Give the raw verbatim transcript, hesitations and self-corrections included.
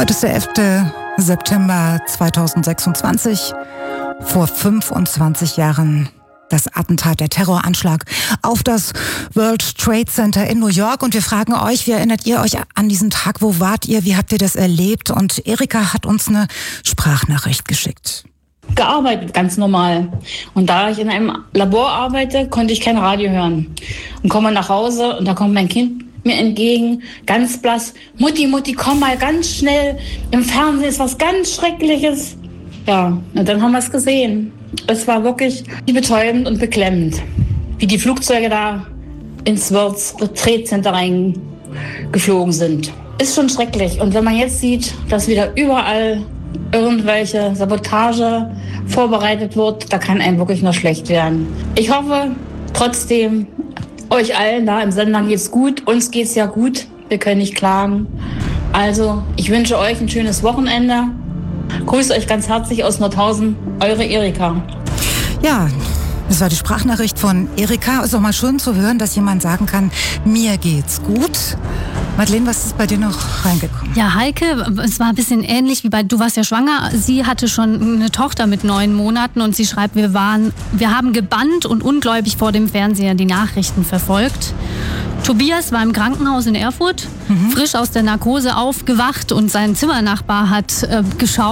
Heute ist der elfte September zweitausendsechsundzwanzig. Vor fünfundzwanzig Jahren das Attentat, der Terroranschlag auf das World Trade Center in New York. Und wir fragen euch, wie erinnert ihr euch an diesen Tag? Wo wart ihr? Wie habt ihr das erlebt? Und Erika hat uns eine Sprachnachricht geschickt. Gearbeitet, ganz normal. Und da ich in einem Labor arbeite, konnte ich kein Radio hören. Und komme nach Hause und da kommt mein Kind mir entgegen, ganz blass. Mutti, Mutti, komm mal ganz schnell. Im Fernsehen ist was ganz Schreckliches. Ja, und dann haben wir es gesehen. Es war wirklich betäubend und beklemmend, wie die Flugzeuge da ins World Trade Center reingeflogen sind. Ist schon schrecklich. Und wenn man jetzt sieht, dass wieder überall irgendwelche Sabotage vorbereitet wird, da kann einem wirklich nur schlecht werden. Ich hoffe trotzdem, euch allen da im Sender geht's gut, uns geht's ja gut, wir können nicht klagen. Also, ich wünsche euch ein schönes Wochenende. Grüße euch ganz herzlich aus Nordhausen, eure Erika. Ja, das war die Sprachnachricht von Erika. Ist auch mal schön zu hören, dass jemand sagen kann, mir geht's gut. Madeleine, was ist bei dir noch reingekommen? Ja, Heike, es war ein bisschen ähnlich wie bei, du warst ja schwanger. Sie hatte schon eine Tochter mit neun Monaten und sie schreibt, wir waren, wir haben gebannt und ungläubig vor dem Fernseher die Nachrichten verfolgt. Tobias war im Krankenhaus in Erfurt, mhm. frisch aus der Narkose aufgewacht und sein Zimmernachbar hat äh, geschaut.